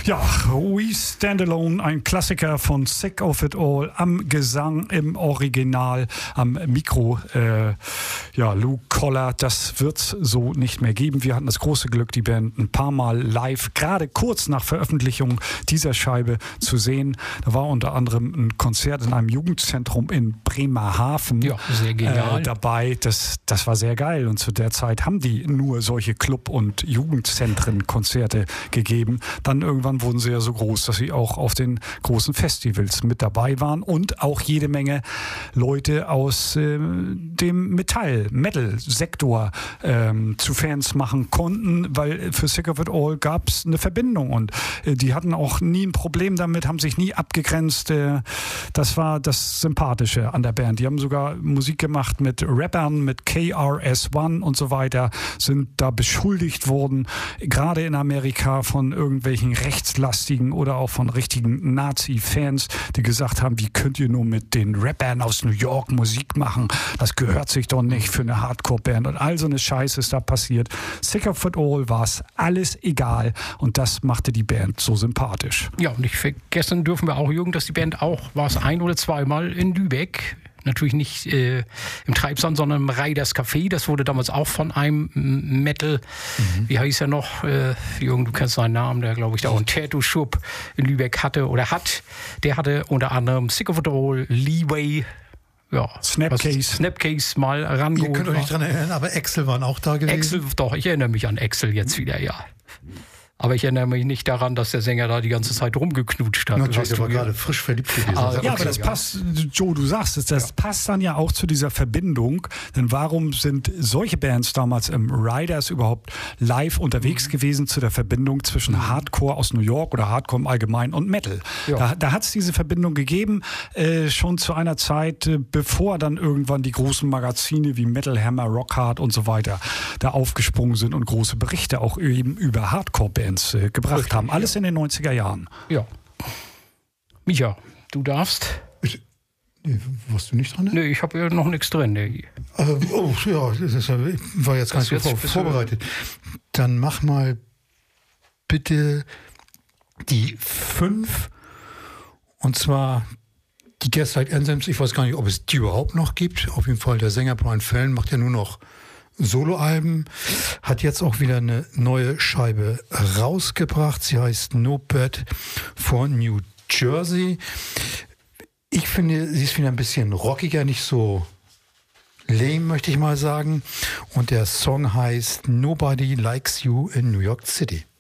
Ja, We Stand Alone, ein Klassiker von Sick of It All, am Gesang im Original, am Mikro, Lou Koller. Das wird es so nicht mehr geben. Wir hatten das große Glück, die Band ein paar Mal live, gerade kurz nach Veröffentlichung dieser Scheibe zu sehen. Da war unter anderem ein Konzert in einem Jugendzentrum in Bremerhaven sehr genial. Dabei. Das war sehr geil. Und zu der Zeit haben die nur solche Club- und Jugendzentren-Konzerte gegeben. Dann irgendwann wurden sie ja so groß, dass sie auch auf den großen Festivals mit dabei waren und auch jede Menge Leute aus dem Metal-Sektor zu Fans machen konnten, weil für Sick of It All gab es eine Verbindung und die hatten auch nie ein Problem damit, haben sich nie abgegrenzt. Das war das Sympathische an der Band. Die haben sogar Musik gemacht mit Rappern, mit KRS-One und so weiter, sind da beschuldigt worden, gerade in Amerika von irgendwelchen rechtslastigen oder auch von richtigen Nazi-Fans, die gesagt haben, wie könnt ihr nur mit den Rappern aus New York Musik machen? Das gehört sich doch nicht für eine Hardcore-Band. Und all so eine Scheiße ist da passiert. Sick of It All war es alles egal und das machte die Band so sympathisch. Ja, und nicht vergessen dürfen wir auch, Jürgen, dass die Band auch, war es ein- oder zweimal in Lübeck, natürlich nicht im Treibsand, sondern im Raiders Café. Das wurde damals auch von einem Metal, wie heißt er noch? Jürgen, du kennst seinen Namen, der glaube ich da auch einen Tattoo-Shop in Lübeck hatte oder hat. Der hatte unter anderem Sick of It All, Leeway, Snapcase mal rangeholt. Ihr könnt euch nicht dran erinnern, aber Excel waren auch da gewesen. Excel, doch, ich erinnere mich an Excel jetzt wieder, ja. Aber ich erinnere mich nicht daran, dass der Sänger da die ganze Zeit rumgeknutscht hat. Natürlich, der war gerade frisch verliebt gewesen. Ja, aber das passt, Joe, du sagst es, das passt dann ja auch zu dieser Verbindung. Denn warum sind solche Bands damals im Riders überhaupt live unterwegs gewesen zu der Verbindung zwischen Hardcore aus New York oder Hardcore im Allgemeinen und Metal? Ja. Da hat es diese Verbindung gegeben, schon zu einer Zeit, bevor dann irgendwann die großen Magazine wie Metal Hammer, Rockhard und so weiter da aufgesprungen sind und große Berichte auch eben über Hardcore-Bands gebracht haben. Alles in den 90er Jahren. Ja. Micha, du darfst. Warst du nicht dran? Nee, ich habe ja noch nichts drin. Nee. Ich war jetzt gar nicht so vorbereitet. Dann mach mal bitte die 5. Und zwar die Gaslight Anthems. Ich weiß gar nicht, ob es die überhaupt noch gibt. Auf jeden Fall, der Sänger Brian Fallon macht ja nur noch Soloalben, hat jetzt auch wieder eine neue Scheibe rausgebracht. Sie heißt No Bed for New Jersey. Ich finde, sie ist wieder ein bisschen rockiger, nicht so lame, möchte ich mal sagen. Und der Song heißt Nobody Likes You in New York City.